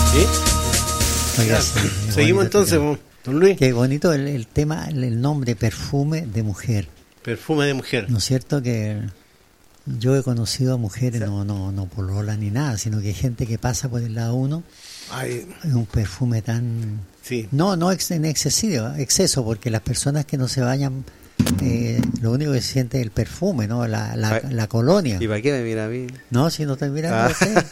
¿Sí? Oiga, Ya, sí, seguimos bonito, entonces, don Luis. qué bonito el tema, el nombre perfume de mujer. Perfume de mujer. ¿No es cierto que yo he conocido a mujeres, no polola ni nada, sino que hay gente que pasa por el lado uno, Ay, es un perfume tan... sí. No en exceso, porque las personas que no se bañan, lo único que se siente es el perfume, ¿no? La colonia. ¿Y para qué me mira a mí? No, si no estoy mirando a usted.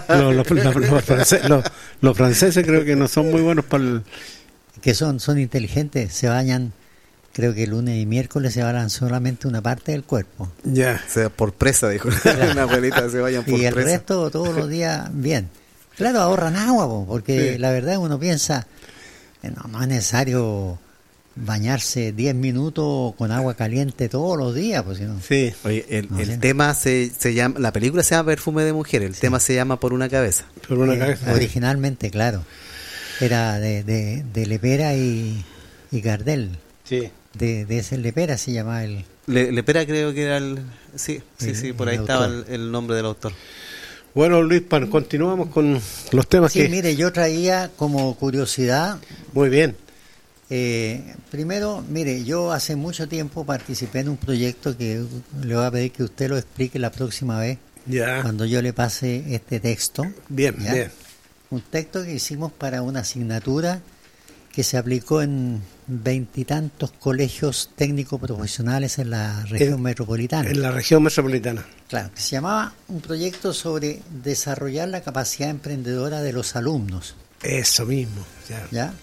Los franceses creo que no son muy buenos para el... Que son inteligentes, se bañan, creo que lunes y miércoles se bañan solamente una parte del cuerpo. Ya. O sea, por presa, dijo una abuelita, se vayan por Y el presa. resto todos los días bien. Claro, ahorran agua, porque Sí. la verdad uno piensa, no es necesario bañarse 10 minutos con agua caliente todos los días, pues si no. Sí. Oye, No sé. el tema se llama, la película se llama Perfume de Mujer, el tema se llama Por una cabeza. Por una cabeza. Originalmente, claro, era de Lepera y Gardel. Sí. De ese Lepera se llamaba el... Lepera creo que era el... Sí, por ahí el estaba autor. el nombre del autor. Bueno, Luis, continuamos con los temas Sí, que... mire, yo traía como curiosidad... Muy bien. Primero, mire, yo hace mucho tiempo participé en un proyecto que le voy a pedir que usted lo explique la próxima vez, Ya. cuando yo le pase este texto. Bien, ¿ya? bien. Un texto que hicimos para una asignatura que se aplicó en 20 y tantos colegios técnicos profesionales en la región metropolitana. En la región metropolitana. Claro, que se llamaba un proyecto sobre desarrollar la capacidad emprendedora de los alumnos. Eso mismo. Ya. ¿Ya?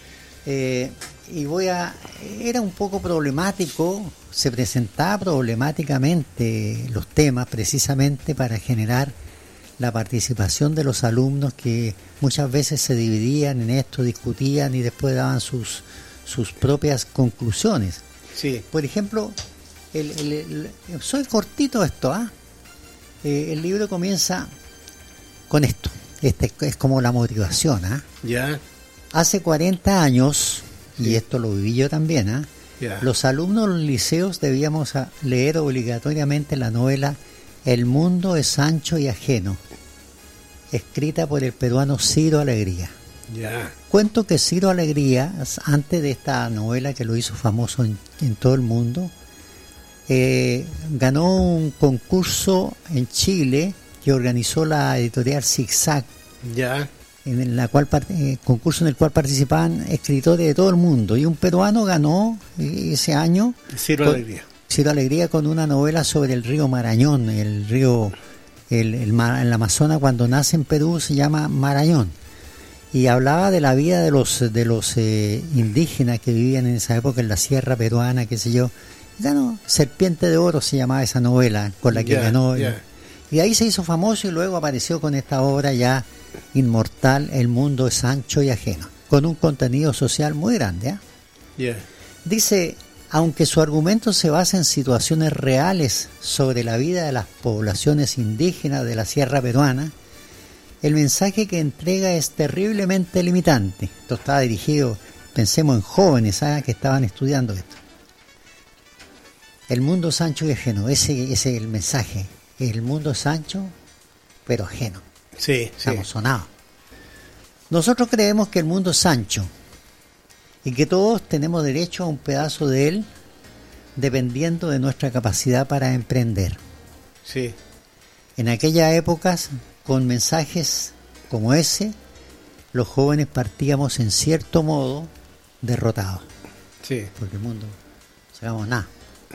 Era un poco problemático, se presentaba problemáticamente los temas precisamente para generar la participación de los alumnos, que muchas veces se dividían en esto, discutían y después daban sus propias conclusiones. Sí. Por ejemplo, soy cortito esto, ¿ah? El libro comienza con esto, es como la motivación, ¿ah? Ya. Hace 40 años, y Sí. esto lo viví yo también, ¿ah? Ya. Los alumnos de los liceos debíamos leer obligatoriamente la novela El mundo es ancho y ajeno, escrita por el peruano Ciro Alegría. Ya. Cuento que Ciro Alegría, antes de esta novela que lo hizo famoso en todo el mundo, ganó un concurso en Chile que organizó la editorial Zigzag, Ya. en la cual concurso en el cual participaban escritores de todo el mundo, y un peruano ganó ese año, Ciro con- Alegría. Ciro Alegría, con una novela sobre el río Marañón, el río el Amazonas cuando nace en Perú se llama Marañón, y hablaba de la vida de los indígenas que vivían en esa época en la sierra peruana, qué sé yo. Ganó Serpiente de Oro, se llamaba esa novela con la que Ya, ganó. ya. Y ahí se hizo famoso y luego apareció con esta obra ya inmortal, El mundo es ancho y ajeno, con un contenido social muy grande, ¿eh? Ya. Dice, aunque su argumento se basa en situaciones reales sobre la vida de las poblaciones indígenas de la sierra peruana, el mensaje que entrega es terriblemente limitante. Esto estaba dirigido, pensemos en jóvenes, ¿sabes?, que estaban estudiando esto. El mundo es ancho y ajeno, ese es el mensaje. El mundo es ancho, pero ajeno. Sí, sí. Estamos sonados. Nosotros creemos que el mundo es ancho y que todos tenemos derecho a un pedazo de él dependiendo de nuestra capacidad para emprender. Sí. En aquellas épocas, con mensajes como ese, los jóvenes partíamos en cierto modo derrotados, Sí. porque el mundo no sabemos nada.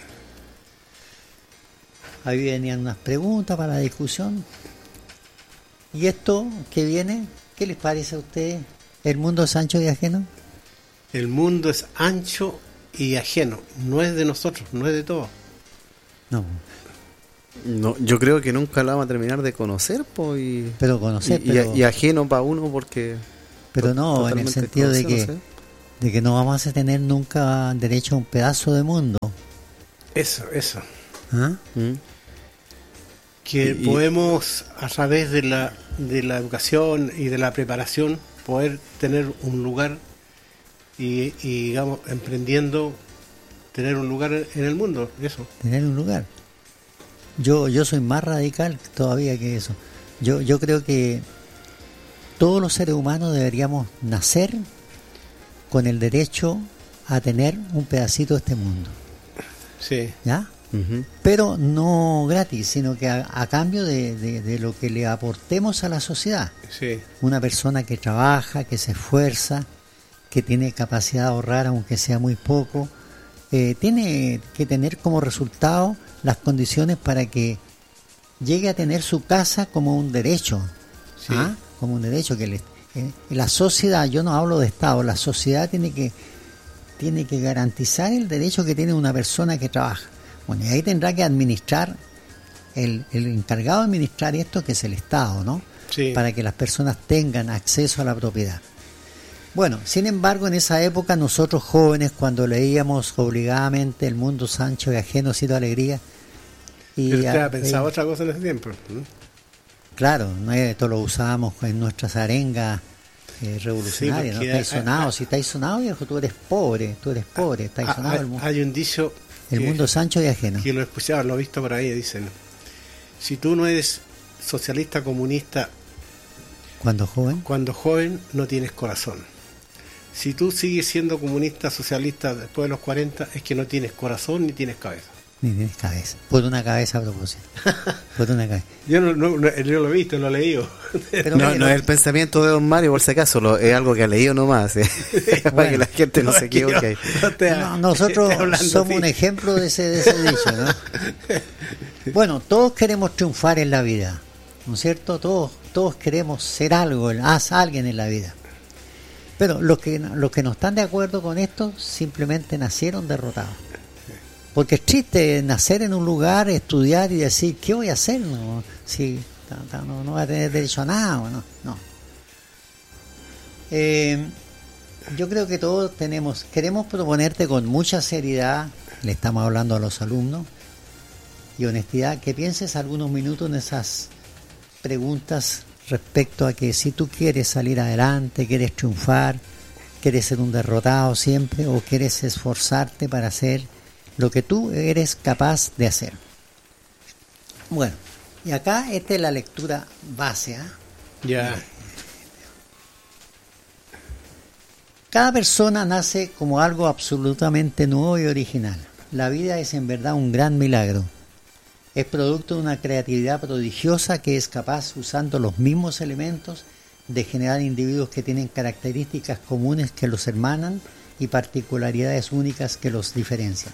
Ahí venían unas preguntas para la discusión. ¿Y esto que viene? ¿Qué les parece a ustedes? ¿El mundo es ancho y ajeno? El mundo es ancho y ajeno. No es de nosotros, no es de todos. No, No, yo creo que nunca la vamos a terminar de conocer, pues, pero conocer, y ajeno para uno porque... pero no, en el totalmente sentido de conocer, que, no sé. de que no vamos a tener nunca derecho a un pedazo de mundo. Eso. ¿Ah? Mm. Que Y- podemos, a través de la educación y de la preparación, poder tener un lugar y digamos, emprendiendo, tener un lugar en el mundo. Eso. Tener un lugar. Yo soy más radical todavía que eso. Yo creo que todos los seres humanos deberíamos nacer con el derecho a tener un pedacito de este mundo. Sí. ¿Ya? Ujú. Pero no gratis, sino que a cambio de lo que le aportemos a la sociedad. Sí. Una persona que trabaja, que se esfuerza, que tiene capacidad de ahorrar, aunque sea muy poco, tiene que tener como resultado las condiciones para que llegue a tener su casa como un derecho. Sí. ¿Ah? Como un derecho que la sociedad, yo no hablo de Estado, la sociedad tiene que garantizar el derecho que tiene una persona que trabaja. Bueno, y ahí tendrá que administrar el encargado de administrar esto, que es el Estado, ¿no? Sí. Para que las personas tengan acceso a la propiedad. Bueno, sin embargo, en esa época nosotros jóvenes, cuando leíamos obligadamente El mundo es ancho y ajeno sin alegría, y Pero usted pensaba otra cosa en ese tiempo. claro, ¿no? Esto lo usábamos en nuestras arengas revolucionarias, Sí, ¿no? Estáis sonado, si estáis sonado, viejo, tú eres pobre, estáis sonado. Hay un dicho El mundo es ancho y ajeno. que lo he escuchado, lo he visto por ahí, dicen: si tú no eres socialista comunista Cuando joven, cuando joven, no tienes corazón. Si tú sigues siendo comunista socialista después de los 40, es que no tienes corazón ni tienes cabeza. ni tienes cabeza. Por una cabeza a propósito. Por una cabeza. Yo no lo he visto, lo he leído. Pero No, mira, no es el pensamiento de don Mario, por si acaso, es algo que ha leído nomás, para Bueno, que la gente no se equivoque. nosotros somos un ejemplo de ese dicho, ¿no? Bueno, todos queremos triunfar en la vida, ¿no es cierto? Todos queremos ser algo, alguien en la vida. Pero los que no están de acuerdo con esto simplemente nacieron derrotados. Porque es triste nacer en un lugar, estudiar y decir, ¿qué voy a hacer? No, si no voy a tener derecho a nada. No. Yo creo que todos queremos proponerte con mucha seriedad, le estamos hablando a los alumnos, y honestidad, que pienses algunos minutos en esas preguntas respecto a que si tú quieres salir adelante, quieres triunfar, quieres ser un derrotado siempre, o quieres esforzarte para hacer lo que tú eres capaz de hacer. Bueno, y acá esta es la lectura base. Ya. Cada persona nace como algo absolutamente nuevo y original. La vida es en verdad un gran milagro. Es producto de una creatividad prodigiosa que es capaz, usando los mismos elementos, de generar individuos que tienen características comunes que los hermanan y particularidades únicas que los diferencian.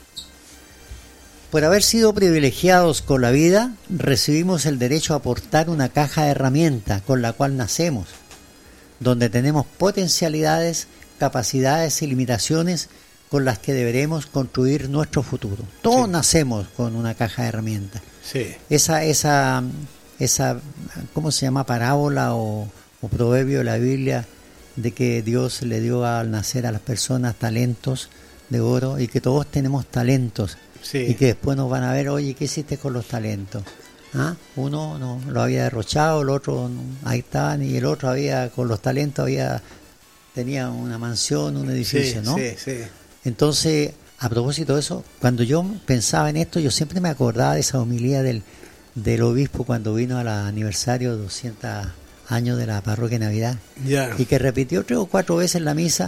Por haber sido privilegiados con la vida, recibimos el derecho a aportar una caja de herramientas con la cual nacemos, donde tenemos potencialidades, capacidades y limitaciones con las que deberemos construir nuestro futuro. Todos nacemos con una caja de herramientas. Sí. Esa ¿cómo se llama? Parábola o proverbio de la Biblia de que Dios le dio al nacer a las personas talentos de oro, y que todos tenemos talentos. Sí. Y que después nos van a ver, oye, ¿qué hiciste con los talentos? Uno no lo había derrochado, el otro ahí estaban, y el otro con los talentos tenía una mansión, un edificio, ¿no? Sí. Entonces, a propósito de eso, cuando yo pensaba en esto, yo siempre me acordaba de esa homilía del obispo cuando vino al aniversario de 200 años de la parroquia de Navidad, Ya. y que repitió 3 o 4 veces la misa.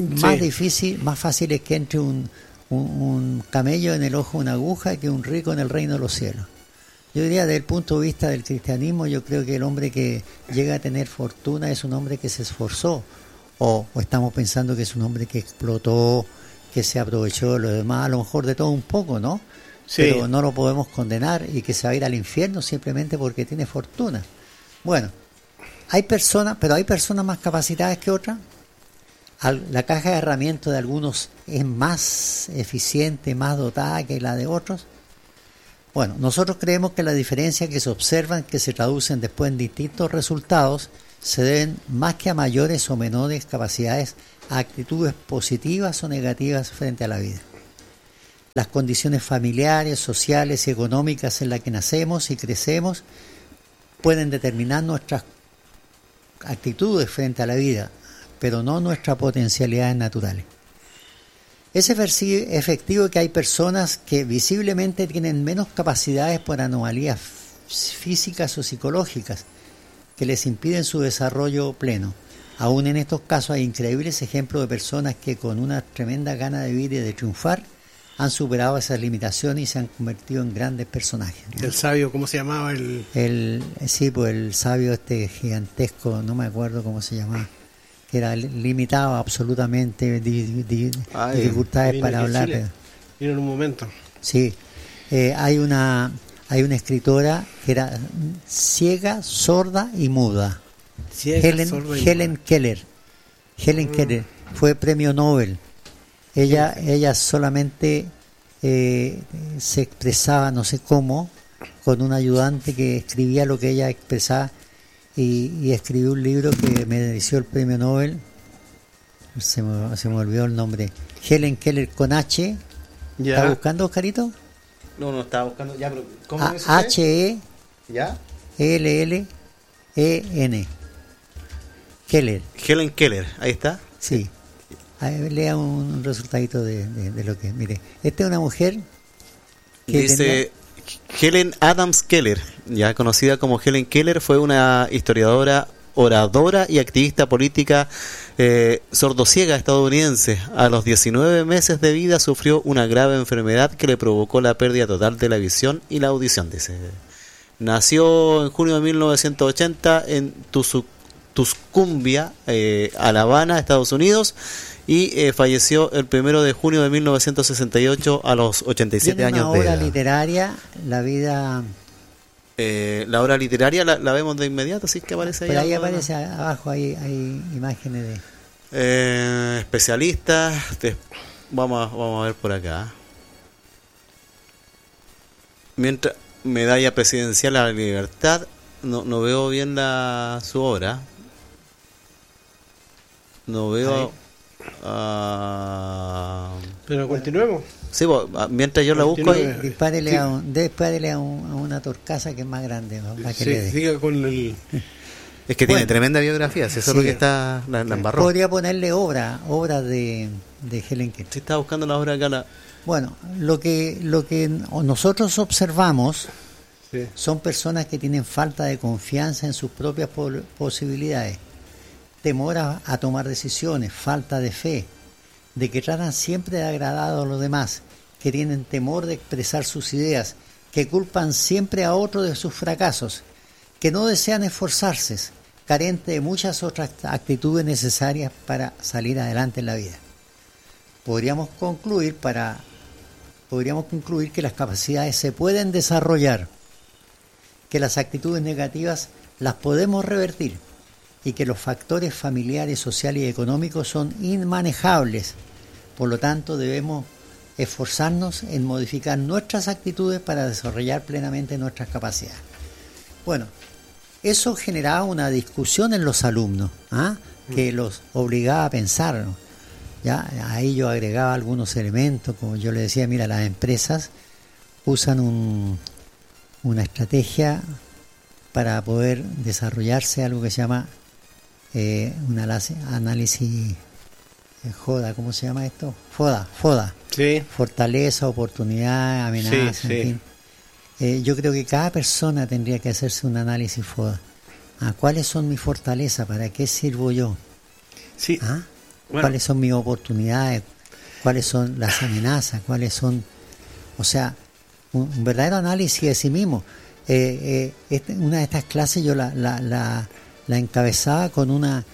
Más fácil es que entre un camello en el ojo de una aguja que un rico en el reino de los cielos. Yo diría, desde el punto de vista del cristianismo, yo creo que el hombre que llega a tener fortuna es un hombre que se esforzó, o estamos pensando que es un hombre que explotó, que se aprovechó de lo demás, a lo mejor de todo un poco, ¿no? Sí. Pero no lo podemos condenar, y que se va a ir al infierno simplemente porque tiene fortuna. Bueno, hay personas más capacitadas que otras. La caja de herramientas de algunos es más eficiente, más dotada que la de otros. Bueno, nosotros creemos que las diferencias que se observan, que se traducen después en distintos resultados, se deben más que a mayores o menores capacidades, a actitudes positivas o negativas frente a la vida. Las condiciones familiares, sociales y económicas en las que nacemos y crecemos pueden determinar nuestras actitudes frente a la vida, pero no nuestras potencialidades naturales. Es efectivo que hay personas que visiblemente tienen menos capacidades por anomalías físicas o psicológicas, que les impiden su desarrollo pleno. Aún en estos casos hay increíbles ejemplos de personas que con una tremenda gana de vivir y de triunfar han superado esas limitaciones y se han convertido en grandes personajes, ¿no? El sabio, ¿cómo se llamaba? Sí, pues el sabio este gigantesco, no me acuerdo cómo se llamaba, que era limitado absolutamente, dificultades para hablar. Vino en un momento. Sí, hay una escritora que era ciega, sorda y muda. Ciega, Helen sorda y muda. Keller. Helen Keller fue premio Nobel. Ella solamente se expresaba, no sé cómo, con un ayudante que escribía lo que ella expresaba y escribió un libro que mereció el premio Nobel. Se me olvidó el nombre. Helen Keller con H. Ya. ¿Está buscando, Oscarito? No, estaba buscando. Ya, pero ¿cómo es ¿Ya? H-E-L-L-E-N. Keller. Helen Keller, ahí está. Sí. Lea un resultadito de lo que... Mire, esta es una mujer que Dice Helen Adams Keller, ya conocida como Helen Keller, fue una historiadora, oradora y activista política sordociega estadounidense. A los 19 meses de vida sufrió una grave enfermedad que le provocó la pérdida total de la visión y la audición. Dice. Nació en junio de 1980 en Tuscumbia, Alabama, Estados Unidos, y falleció el 1 de junio de 1968 a los 87 tiene años una de obra edad. literaria, La vida... La obra literaria la vemos de inmediato, así que aparece ahí. Por ahí algo, aparece abajo, hay imágenes de... especialistas, vamos a ver por acá. Mientras medalla presidencial a la libertad, no veo bien su obra. No veo... Pero continuemos. sí, mientras yo la busco ahí, Dispárele a una torcaza que es más grande, ¿no? Para que le dé. Siga con el... es que tiene tremenda biografía, si eso es lo Sí. que está la embarró. Podría ponerle obra de Helen Keller. Si estaba buscando la obra acá, Bueno, lo que nosotros observamos Sí. son personas que tienen falta de confianza en sus propias posibilidades, temor a tomar decisiones, falta de fe, de que tratan siempre de agradar a los demás, que tienen temor de expresar sus ideas, que culpan siempre a otros de sus fracasos, que no desean esforzarse, carentes de muchas otras actitudes necesarias para salir adelante en la vida. Podríamos concluir que las capacidades se pueden desarrollar, que las actitudes negativas las podemos revertir y que los factores familiares, sociales y económicos son inmanejables. Por lo tanto, debemos esforzarnos en modificar nuestras actitudes para desarrollar plenamente nuestras capacidades. Bueno, eso generaba una discusión en los alumnos, que los obligaba a pensar, ¿no? Ya, ahí yo agregaba algunos elementos, como yo le decía, mira, las empresas usan una estrategia para poder desarrollarse algo que se llama un análisis FODA, ¿cómo se llama esto? FODA. Sí. Fortaleza, oportunidad, amenaza, Sí, sí. en fin. Yo creo que cada persona tendría que hacerse un análisis FODA. ¿Cuáles son mis fortalezas? ¿Para qué sirvo yo? Sí. Bueno. ¿Cuáles son mis oportunidades? ¿Cuáles son las amenazas? ¿Cuáles son...? O sea, un verdadero análisis de sí mismo. Una de estas clases yo la encabezaba con una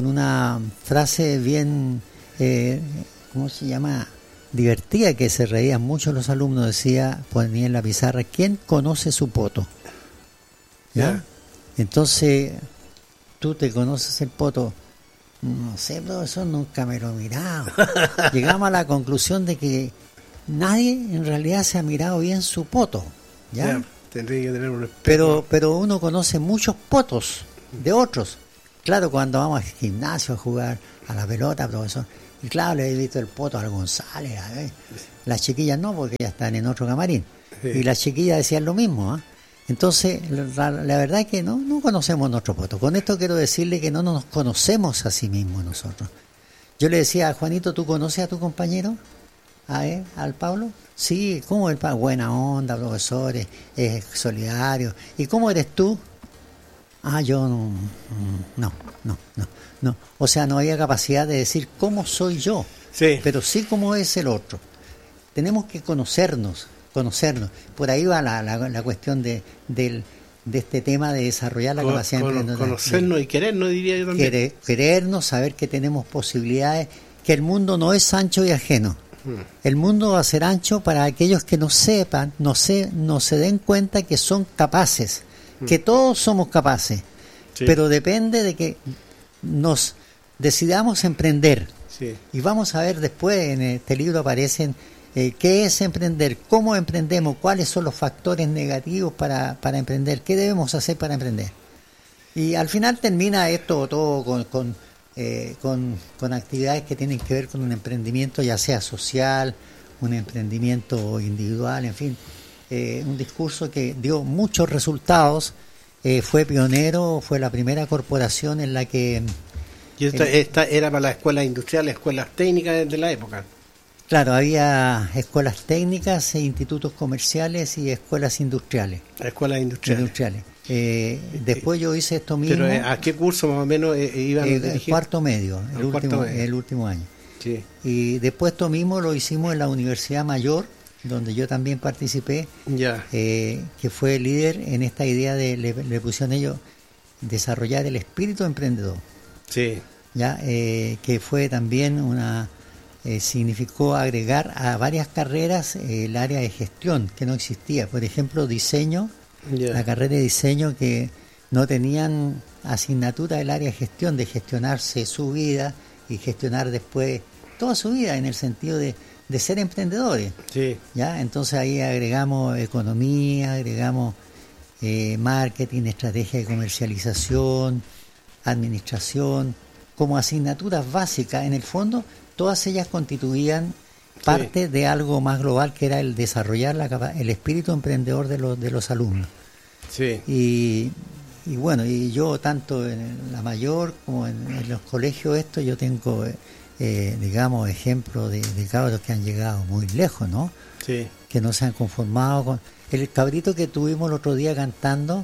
frase bien, ¿cómo se llama? Divertida, que se reían mucho los alumnos. Decía, ponía en la pizarra, ¿quién conoce su poto? ¿Ya? Ya. Entonces, ¿tú te conoces el poto? No sé, profesor, nunca me lo he mirado. Llegamos a la conclusión de que nadie en realidad se ha mirado bien su poto, ¿ya? Ya, tendría que tener un espejo. Pero uno conoce muchos potos de otros. Claro, cuando vamos al gimnasio a jugar a la pelota, profesor, y claro, le he visto el poto al González, las chiquillas no, porque ya están en otro camarín. Sí. Y las chiquillas decían lo mismo, Entonces, la verdad es que no conocemos nuestro poto. Con esto quiero decirle que no nos conocemos a sí mismos nosotros. Yo le decía a Juanito, ¿tú conoces a tu compañero? ¿Al Pablo? Sí, ¿cómo es el Pablo? Buena onda, profesor, es solidario. ¿Y cómo eres tú? Yo no. O sea, no había capacidad de decir cómo soy yo, Sí. pero sí cómo es el otro. Tenemos que conocernos. Por ahí va la cuestión de este tema de desarrollar la capacidad emprendedora. Conocernos y querernos, diría yo también. Querernos, saber que tenemos posibilidades, que el mundo no es ancho y ajeno. El mundo va a ser ancho para aquellos que no sepan, no se den cuenta que son capaces, que todos somos capaces, Sí. pero depende de que nos decidamos emprender. Sí. Y vamos a ver después, en este libro aparecen qué es emprender, cómo emprendemos, cuáles son los factores negativos para emprender, qué debemos hacer para emprender. Y al final termina esto todo con actividades que tienen que ver con un emprendimiento, ya sea social, un emprendimiento individual, en fin, un discurso que dio muchos resultados, fue pionero, fue la primera corporación en la que... Y esta era para las escuelas industriales, escuelas técnicas de la época. Claro, había escuelas técnicas, institutos comerciales y escuelas industriales. Escuelas industriales. Después yo hice esto mismo. ¿Pero a qué curso más o menos iban dirigidos? Cuarto medio, el último año. Sí. Y después esto mismo lo hicimos en la Universidad Mayor, donde yo también participé, Ya. que fue líder en esta idea le pusieron ellos, desarrollar el espíritu emprendedor. Sí. Ya, que fue también significó agregar a varias carreras el área de gestión que no existía. Por ejemplo, diseño, Ya. la carrera de diseño, que no tenían asignatura del área de gestión, de gestionarse su vida y gestionar después toda su vida en el sentido de ser emprendedores. Sí. ¿Ya? Entonces ahí agregamos economía, agregamos marketing, estrategia de comercialización, administración, como asignaturas básicas. En el fondo, todas ellas constituían parte de algo más global, que era el desarrollar el espíritu emprendedor de los alumnos. Sí. Y bueno, y yo tanto en la Mayor como en los colegios yo tengo, digamos, ejemplos de cabros que han llegado muy lejos, ¿no? Sí. Que no se han conformado con... El cabrito que tuvimos el otro día cantando,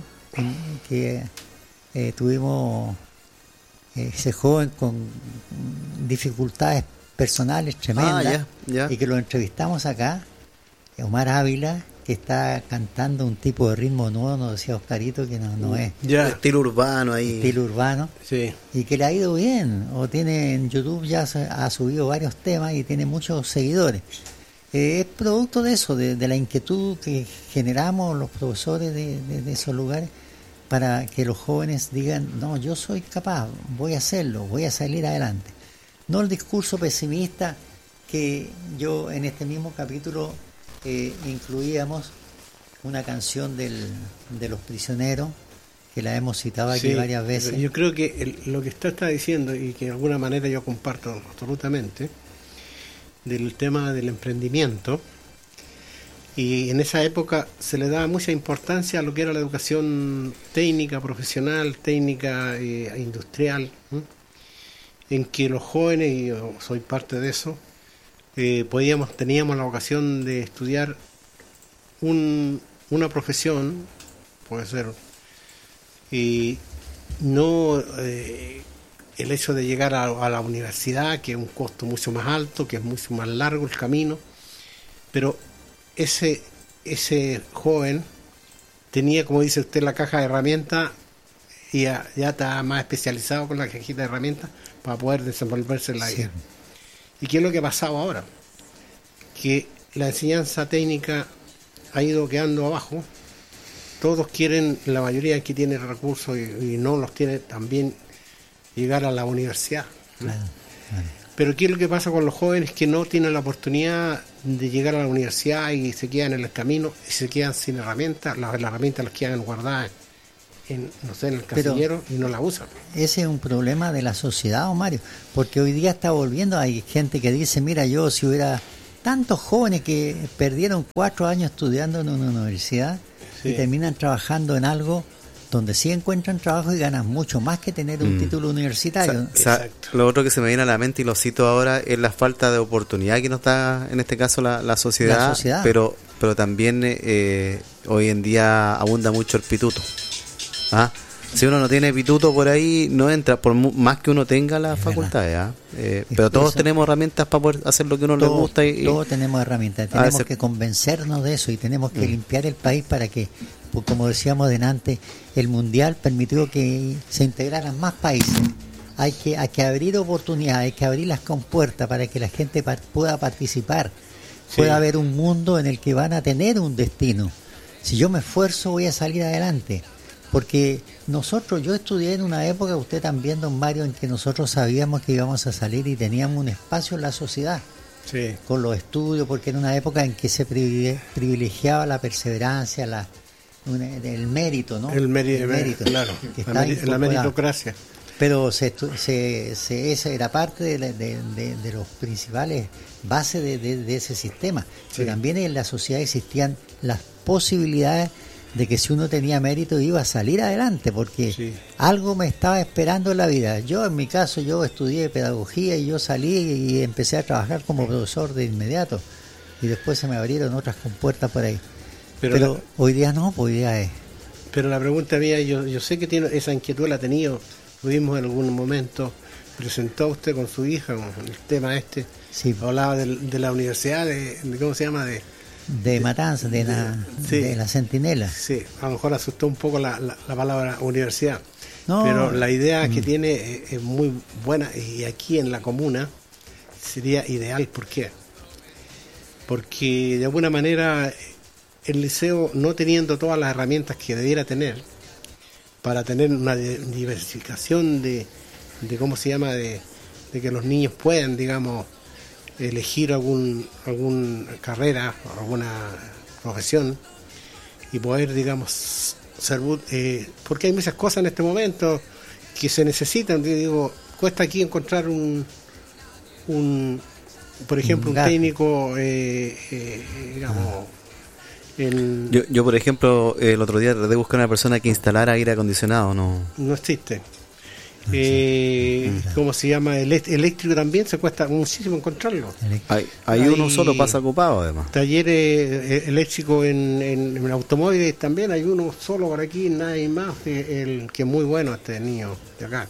que tuvimos ese joven con dificultades personales tremendas, ya. y que lo entrevistamos acá, Omar Ávila, que está cantando un tipo de ritmo nuevo, nos decía Oscarito, que no es Ya. Estilo urbano ahí. estilo urbano, Sí. y que le ha ido bien, o tiene en YouTube, ya ha subido varios temas y tiene muchos seguidores. Es producto de eso, de la inquietud que generamos los profesores de esos lugares, para que los jóvenes digan, no, yo soy capaz, voy a hacerlo, voy a salir adelante. No el discurso pesimista que yo en este mismo capítulo incluíamos una canción de Los Prisioneros, que la hemos citado aquí Sí, varias veces. pero yo creo que lo que está diciendo, y que de alguna manera yo comparto absolutamente, del tema del emprendimiento, y en esa época se le daba mucha importancia a lo que era la educación técnica, profesional, técnica, industrial, en que los jóvenes, y yo soy parte de eso, teníamos la ocasión de estudiar una profesión, puede ser, y no el hecho de llegar a la universidad, que es un costo mucho más alto, que es mucho más largo el camino, pero ese joven tenía, como dice usted, la caja de herramientas, y ya está más especializado con la cajita de herramientas para poder desenvolverse en la vida. ¿Y qué es lo que ha pasado ahora? Que la enseñanza técnica ha ido quedando abajo. Todos quieren, la mayoría que tiene recursos y no los tiene, también llegar a la universidad. Claro. Pero ¿qué es lo que pasa con los jóvenes que no tienen la oportunidad de llegar a la universidad y se quedan en el camino y se quedan sin herramientas? Las herramientas las quedan guardadas en el casillero y no las usan. Ese es un problema de la sociedad, Mario, porque hoy día está volviendo, hay gente que dice, mira, yo si hubiera tantos jóvenes que perdieron 4 años estudiando en una universidad, Sí. y terminan trabajando en algo donde sí encuentran trabajo y ganan mucho más que tener un título universitario. Exacto. Lo otro que se me viene a la mente y lo cito ahora es la falta de oportunidad que nos da en este caso la sociedad, La sociedad. pero también hoy en día abunda mucho el pituto. Si uno no tiene pituto por ahí, no entra, por más que uno tenga las facultades. Pero todos tenemos herramientas para poder hacer lo que uno le gusta. Todos tenemos herramientas, tenemos que convencernos de eso y tenemos que limpiar el país para que, pues, como decíamos delante, el Mundial permitió que se integraran más países. Hay que abrir oportunidades, hay que abrir las compuertas para que la gente pueda participar, pueda haber un mundo en el que van a tener un destino. Si yo me esfuerzo, voy a salir adelante. Porque yo estudié en una época, usted también, don Mario, en que nosotros sabíamos que íbamos a salir y teníamos un espacio en la sociedad, con los estudios, porque era una época en que se privilegiaba la perseverancia, el mérito, ¿no? El mérito, claro, la meritocracia. Pero esa era parte de los principales bases de ese sistema. Pero también en la sociedad existían las posibilidades de que si uno tenía mérito iba a salir adelante, porque algo me estaba esperando en la vida. Yo, en mi caso, yo estudié pedagogía y yo salí y empecé a trabajar como profesor de inmediato, y después se me abrieron otras compuertas por ahí. Pero hoy día no, pues hoy día es. Pero la pregunta mía, yo sé que tiene esa inquietud, la ha tenido, lo vimos en algún momento, presentó usted con su hija el tema hablaba de la universidad, de ¿cómo se llama? De Matanzas, de la Centinela. Sí, a lo mejor asustó un poco la palabra universidad. No, pero la idea que tiene es muy buena, y aquí en la comuna sería ideal. ¿Por qué? Porque de alguna manera el liceo, no teniendo todas las herramientas que debiera tener para tener una diversificación de ¿cómo se llama? De que los niños puedan, digamos, elegir alguna carrera, alguna profesión, y poder, digamos, ser, porque hay muchas cosas en este momento que se necesitan. Digo, cuesta aquí encontrar por ejemplo, un técnico, digamos, yo por ejemplo, el otro día traté de buscar una persona que instalara aire acondicionado, no existe. ¿Cómo se llama? Eléctrico también se cuesta muchísimo encontrarlo. Hay uno solo pasa ocupado, además. Talleres eléctricos en automóviles también hay uno solo por aquí, nadie más, el que es muy bueno, este niño de acá.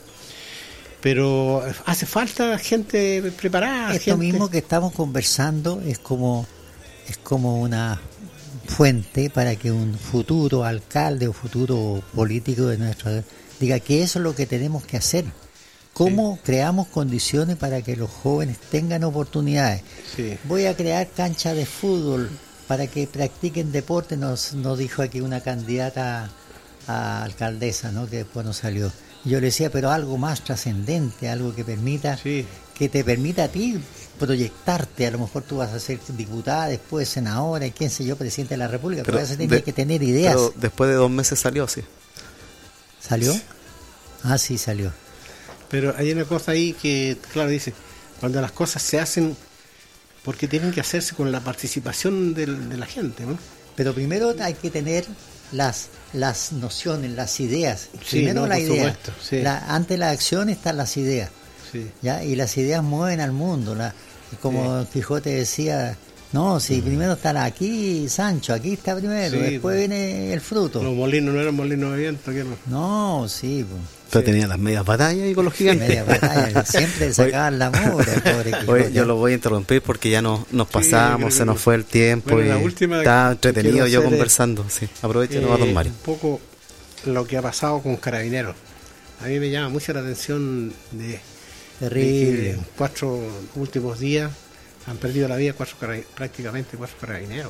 Pero hace falta gente preparada. Esto mismo que estamos conversando es como una fuente para que un futuro alcalde o futuro político de nuestra diga que eso es lo que tenemos que hacer. ¿Cómo creamos condiciones para que los jóvenes tengan oportunidades? Voy a crear canchas de fútbol para que practiquen deporte, nos dijo aquí una candidata a alcaldesa, ¿no? Que después no salió. Yo le decía, pero algo más trascendente, algo que permita, que te permita a ti proyectarte. A lo mejor tú vas a ser diputada, después senadora, y quién sé yo, presidente de la República, pero eso tiene que tener ideas. Pero después de 2 meses salió, ¿Salió? Sí, salió. Pero hay una cosa ahí que, claro, dice, cuando las cosas se hacen, porque tienen que hacerse con la participación de la gente, ¿no? Pero primero hay que tener las nociones, las ideas. Primero la idea. Antes la acción están las ideas. ¿Ya? Y las ideas mueven al mundo. Como Quijote decía, no, si primero están aquí Sancho, aquí está primero, después viene el fruto. Los molinos no eran molinos de viento, ¿qué no? No, sí. Pero tenía las medias batallas y con los gigantes. Medias batallas, siempre sacaban la mugre, pobre Quijote. Oye, yo lo voy a interrumpir porque ya nos pasamos, se nos fue el tiempo, y está entretenido yo conversando. Aprovechen, don Mario. Un poco lo que ha pasado con Carabineros. A mí me llama mucho la atención terrible. De que en 4 últimos días han perdido la vida prácticamente 4 carabineros.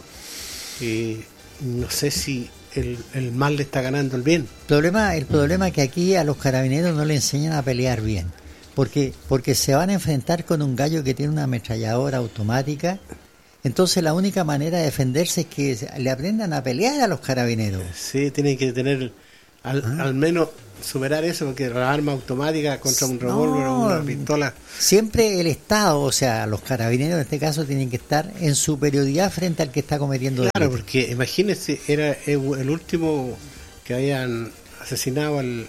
No sé si el mal le está ganando el bien. El problema es que aquí a los carabineros no le enseñan a pelear bien, porque se van a enfrentar con un gallo que tiene una ametralladora automática. Entonces la única manera de defenderse es que le aprendan a pelear a los carabineros. Sí, tienen que tener al menos superar eso, porque la arma automática contra un revólver o una pistola. Siempre el Estado, o sea, los carabineros en este caso tienen que estar en superioridad frente al que está cometiendo delito. Claro, porque imagínense, era el último que habían asesinado al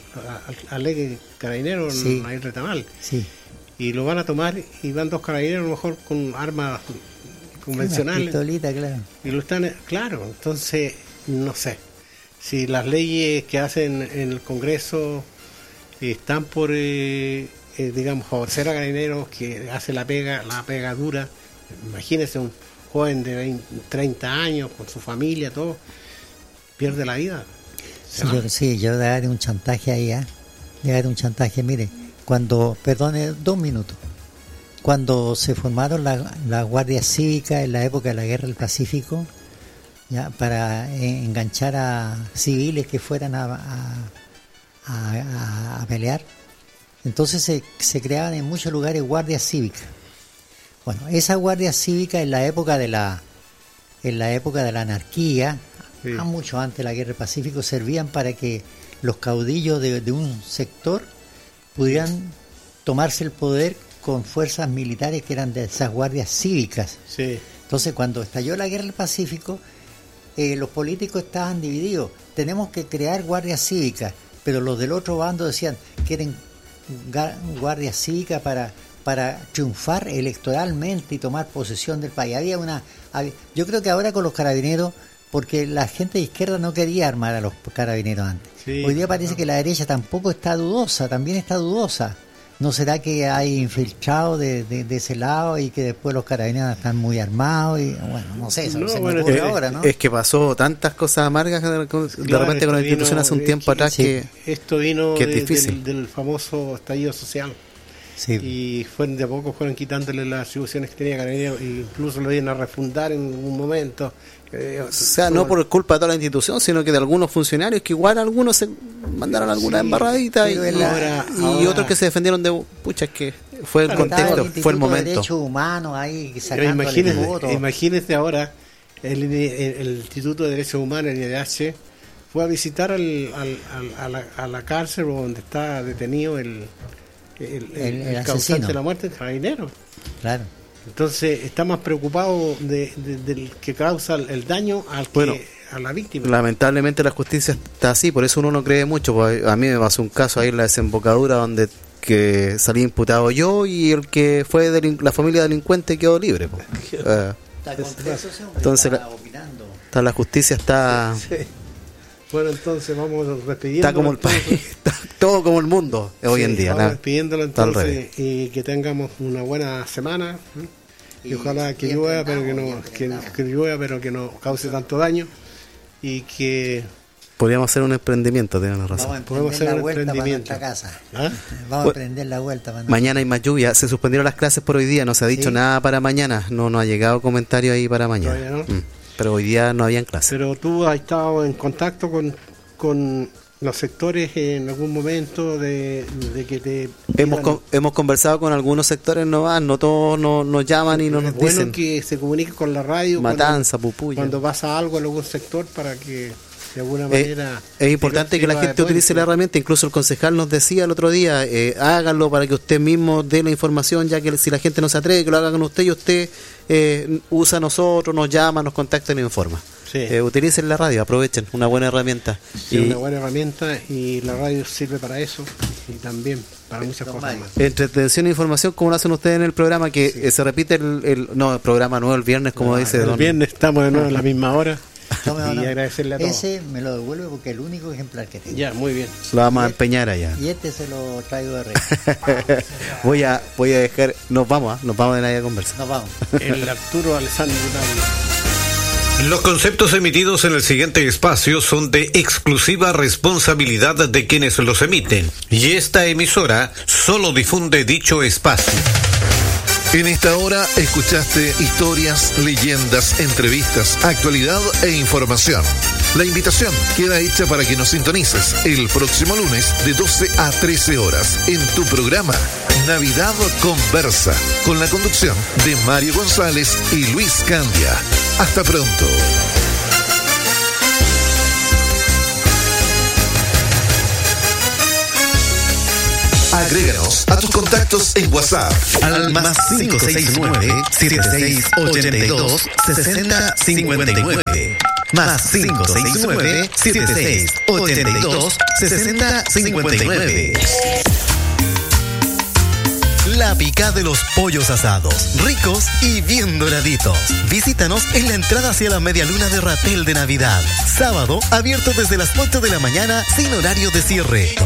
carabinero en Nair Retamal. Y lo van a tomar y van 2 carabineros a lo mejor con armas convencionales. Una pistolita, claro. Y lo están, entonces, no sé. si las leyes que hacen en el Congreso están por, digamos, favorecer a carabineros que hace la pega dura, imagínese un joven de 20, 30 años con su familia, todo, pierde la vida. Yo le daré un chantaje ahí, le daré un chantaje, mire, perdone 2 minutos, cuando se formaron las guardias cívicas en la época de la Guerra del Pacífico, ya, para enganchar a civiles que fueran a pelear, entonces se creaban en muchos lugares guardias cívicas. Bueno, esas guardias cívicas en la época de la anarquía, sí, mucho antes de la Guerra del Pacífico, servían para que los caudillos de un sector pudieran tomarse el poder con fuerzas militares que eran de esas guardias cívicas. Sí. Entonces, cuando estalló la Guerra del Pacífico, los políticos estaban divididos. Tenemos que crear guardias cívicas, pero los del otro bando decían, quieren guardias cívicas para triunfar electoralmente y tomar posesión del país. Yo creo que ahora con los carabineros, porque la gente de izquierda no quería armar a los carabineros antes. Sí, hoy día parece que la derecha tampoco está dudosa, también está dudosa. ¿No será que hay infiltrados de ese lado y que después los carabineros están muy armados? Y bueno, no sé, eso no, se me ocurre ahora, ¿no? Es que pasó tantas cosas amargas de repente con la institución hace un tiempo atrás que esto vino que es difícil. Del famoso estallido social. Sí. Y de a poco fueron quitándole las atribuciones que tenía Carabineros, e incluso lo iban a refundar en un momento. O sea, no por culpa de toda la institución, sino que de algunos funcionarios que igual algunos se mandaron alguna embarradita y otros que se defendieron de pucha, es que fue el contexto, fue el momento. Derechos humanos ahí imagínese ahora el Instituto de Derechos Humanos, el IDH, fue a visitar a la cárcel donde está detenido el causante de la muerte del carabinero. Claro. Entonces está más preocupado del que causa el daño a la víctima. Lamentablemente la justicia está así, por eso uno no cree mucho. Pues a mí me pasó un caso ahí en la desembocadura donde que salí imputado yo y el que fue la familia delincuente quedó libre. Pues. Entonces la justicia está... Sí. Bueno, entonces vamos despidiendo. Está como el país, está todo como el mundo hoy en día. Vamos despidiéndolo entonces y que tengamos una buena semana. Y ojalá que llueva, pero que llueva, pero que no cause tanto daño. Y que podríamos hacer un emprendimiento, tienen razón. Podemos hacer un emprendimiento. Vamos a prender la vuelta. Mañana hay más lluvia. Se suspendieron las clases por hoy día. No se ha dicho nada para mañana. No ha llegado comentario ahí para mañana. ¿No? Pero hoy día no habían clases. Pero tú has estado en contacto con los sectores en algún momento de que te... Hemos conversado con algunos sectores, no todos nos llaman y nos dicen. Es bueno que se comunique con la radio. Matanza, Pupuya. Cuando pasa algo en algún sector para que de alguna manera... Es importante que la gente utilice la herramienta. Incluso el concejal nos decía el otro día, háganlo para que usted mismo dé la información, ya que si la gente no se atreve, que lo haga con usted y usted usa a nosotros, nos llama, nos contacta y nos informa. Sí. Utilicen la radio, aprovechen, una buena herramienta. Sí, una buena herramienta y la radio sirve para eso y también para muchas cosas más. Entretención e información, como lo hacen ustedes en el programa, que se repite el programa nuevo el viernes, como dice el viernes estamos de nuevo a la misma hora. Y agradecerle a todos. Ese me lo devuelve porque es el único ejemplar que tengo. Ya, muy bien. Lo vamos a empeñar allá. Y se lo traigo de regalo. voy a dejar, nos vamos de nadie a conversar. Nos vamos. El Arturo Alessandro. Los conceptos emitidos en el siguiente espacio son de exclusiva responsabilidad de quienes los emiten, y esta emisora solo difunde dicho espacio. En esta hora escuchaste historias, leyendas, entrevistas, actualidad e información. La invitación queda hecha para que nos sintonices el próximo lunes de 12 a 13 horas en tu programa Navidad Conversa, con la conducción de Mario González y Luis Candia. Hasta pronto. Agréganos a tus contactos en WhatsApp al más 569-7682-6059. Más 569-7682-6059. La Picá de los pollos asados, ricos y bien doraditos. Visítanos en la entrada hacia la media luna de Ratel de Navidad. Sábado, abierto desde las 8 de la mañana sin horario de cierre.